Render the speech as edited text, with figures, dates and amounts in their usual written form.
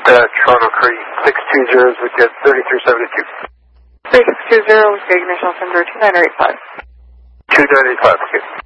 Toronto Cree, 620 with jet 3372. 3620 with the ignition sender 2985. 2985, okay.